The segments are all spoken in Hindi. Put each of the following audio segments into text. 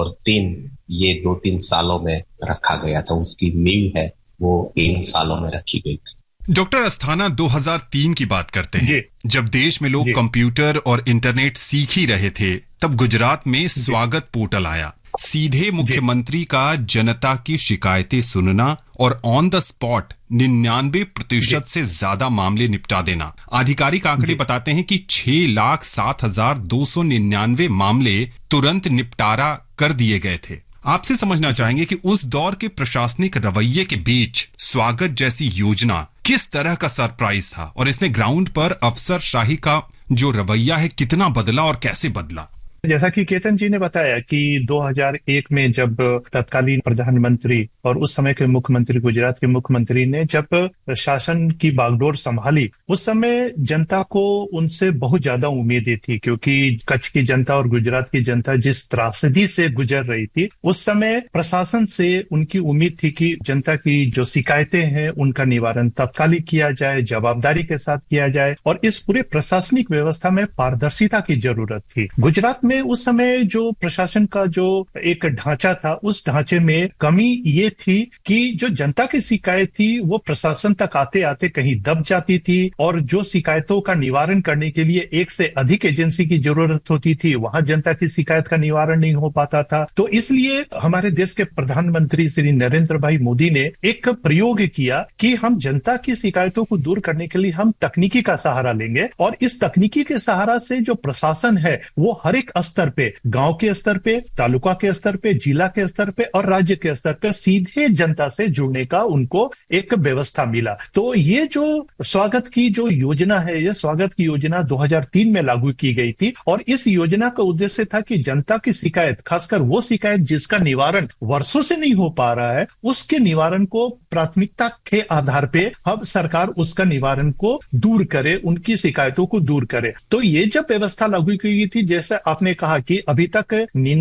2003 ये 2-3 सालों में रखा गया था। उसकी नींव है वो 3 सालों में रखी गई थी। डॉक्टर अस्थाना, 2003 की बात करते हैं। जब देश में लोग कंप्यूटर और इंटरनेट सीख ही रहे थे, तब गुजरात में स्वागत पोर्टल आया। सीधे मुख्यमंत्री का जनता की शिकायतें सुनना और ऑन द स्पॉट 99% से ज्यादा मामले निपटा देना। आधिकारिक आंकड़े बताते हैं कि 6,07,299 मामले तुरंत निपटारा कर दिए गए थे। आपसे समझना चाहेंगे कि उस दौर के प्रशासनिक रवैये के बीच स्वागत जैसी योजना किस तरह का सरप्राइज था, और इसने ग्राउंड पर अफसरशाही का जो रवैया है कितना बदला और कैसे बदला। जैसा कि केतन जी ने बताया कि 2001 में जब तत्कालीन प्रधानमंत्री और उस समय के मुख्यमंत्री, गुजरात के मुख्यमंत्री ने जब शासन की बागडोर संभाली, उस समय जनता को उनसे बहुत ज्यादा उम्मीदें थी, क्योंकि कच्छ की जनता और गुजरात की जनता जिस त्रासदी से गुजर रही थी, उस समय प्रशासन से उनकी उम्मीद थी कि जनता की जो शिकायतें हैं उनका निवारण तत्कालिक किया जाए, जवाबदारी के साथ किया जाए, और इस पूरे प्रशासनिक व्यवस्था में पारदर्शिता की जरूरत थी। गुजरात में उस समय जो प्रशासन का जो एक ढांचा था, उस ढांचे में कमी ये थी कि जो जनता की शिकायत थी वो प्रशासन तक आते आते कहीं दब जाती थी, और जो शिकायतों का निवारण करने के लिए एक से अधिक एजेंसी की जरूरत होती थी, वहां जनता की शिकायत का निवारण नहीं हो पाता था। तो इसलिए हमारे देश के प्रधानमंत्री श्री नरेंद्र भाई मोदी ने एक प्रयोग किया कि हम जनता की शिकायतों को दूर करने के लिए हम तकनीकी का सहारा लेंगे, और इस तकनीकी के सहारा से जो प्रशासन है वो हर एक स्तर पे, गांव के स्तर पे, तालुका के स्तर पे, जिला के स्तर पे और राज्य के स्तर पे सीधे जनता से जुड़ने का उनको एक व्यवस्था मिला। तो ये जो स्वागत की जो योजना है, ये स्वागत की योजना 2003 में लागू की गई थी, और इस योजना का उद्देश्य था कि जनता की शिकायत, खासकर वो शिकायत जिसका निवारण वर्षों से नहीं हो पा रहा है, उसके निवारण को प्राथमिकता के आधार पे अब सरकार उसका निवारण को दूर करे, उनकी शिकायतों को दूर करे। तो ये जब व्यवस्था लागू की गई थी, जैसे आपने कहा कि अभी तक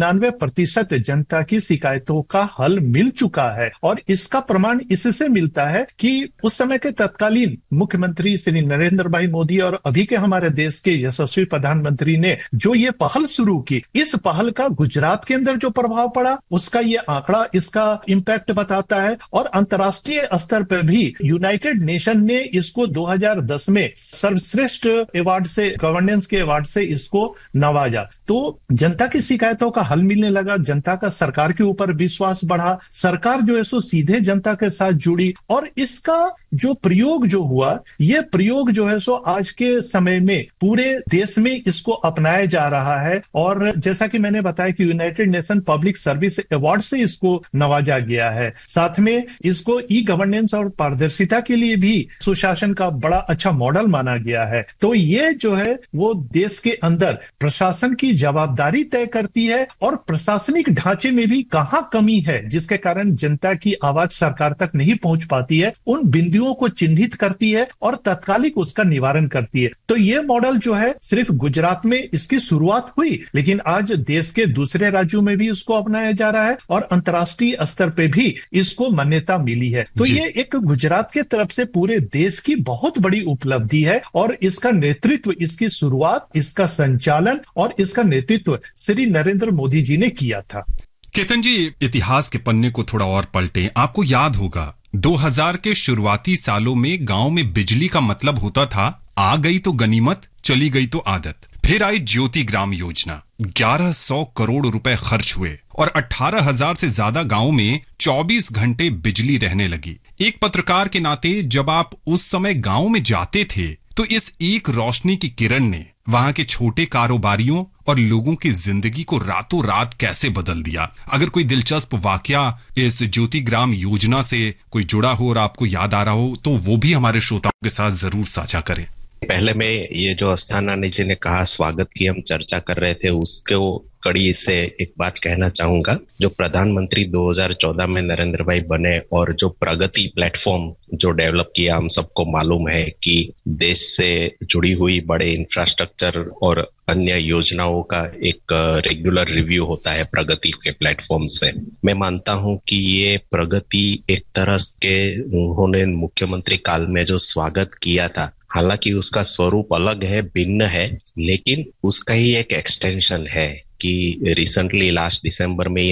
99% जनता की शिकायतों का हल मिल चुका है, और इसका प्रमाण इससे मिलता है कि उस समय के तत्कालीन मुख्यमंत्री श्री नरेंद्र भाई मोदी और अभी के हमारे देश के यशस्वी प्रधानमंत्री ने जो ये पहल शुरू की, इस पहल का गुजरात के अंदर जो प्रभाव पड़ा, उसका ये आंकड़ा इसका इम्पैक्ट बताता है। और अंतर्राष्ट्रीय स्तर पर भी यूनाइटेड नेशन ने इसको 2010 में सर्वश्रेष्ठ अवार्ड से, गवर्नेंस के अवार्ड से इसको नवाजा। तो जनता की शिकायतों का हल मिलने लगा, जनता का सरकार के ऊपर विश्वास बढ़ा, सरकार जो है सो सीधे जनता के साथ जुड़ी, और इसका जो प्रयोग जो हुआ, ये प्रयोग जो है सो आज के समय में पूरे देश में इसको अपनाया जा रहा है। और जैसा कि मैंने बताया कि United nation public service award से इसको नवाजा गया है। साथ में इसको ई गवर्नेंस और पारदर्शिता के लिए भी सुशासन का बड़ा अच्छा मॉडल माना गया है। तो ये जो है वो देश के अंदर प्रशासन की जवाबदारी तय करती है, और प्रशासनिक ढांचे में भी कहां कमी है जिसके कारण जनता की आवाज सरकार तक नहीं पहुंच पाती है, उन बिंदुओं को चिन्हित करती है और तत्कालिक उसका निवारण करती है। तो ये मॉडल जो है सिर्फ गुजरात में इसकी शुरुआत हुई, लेकिन आज देश के दूसरे राज्यों में भी इसको अपनाया जा रहा है, और अंतर्राष्ट्रीय स्तर पे भी इसको मान्यता मिली है। तो ये एक गुजरात के तरफ से पूरे देश की बहुत बड़ी उपलब्धि है, और इसका नेतृत्व, इसकी शुरुआत, इसका संचालन और इसका नेतृत्व श्री नरेंद्र मोदी जी ने किया था। केतन जी, इतिहास के पन्ने को थोड़ा और पलटें। आपको याद होगा 2000 के शुरुआती सालों में गांव में बिजली का मतलब होता था आ गई तो गनीमत, चली गई तो आदत। फिर आई ज्योति ग्राम योजना, 1100 करोड़ रुपए खर्च हुए और 18,000 से ज्यादा गांवों में 24 घंटे बिजली रहने लगी। एक पत्रकार के नाते जब आप उस समय गांव में जाते थे, तो इस एक रोशनी की किरण ने वहां के छोटे कारोबारियों और लोगों की जिंदगी को रातों रात कैसे बदल दिया। अगर कोई दिलचस्प वाकया इस ज्योति ग्राम योजना से कोई जुड़ा हो और आपको याद आ रहा हो, तो वो भी हमारे श्रोताओं के साथ जरूर साझा करें। पहले में ये जो अस्थाना जी ने कहा स्वागत की हम चर्चा कर रहे थे, उसको कड़ी से एक बात कहना चाहूंगा। जो प्रधानमंत्री 2014 में नरेंद्र भाई बने और जो प्रगति प्लेटफॉर्म जो डेवलप किया, हम सबको मालूम है कि देश से जुड़ी हुई बड़े इंफ्रास्ट्रक्चर और अन्य योजनाओं का एक रेगुलर रिव्यू होता है प्रगति के प्लेटफॉर्म से। मैं मानता हूं कि ये प्रगति एक तरह के उन्होंने मुख्यमंत्री काल में जो स्वागत किया था, हालांकि उसका स्वरूप अलग है, भिन्न है, लेकिन उसका ही एक एक्सटेंशन है कि रिसेंटली लास्ट दिसंबर में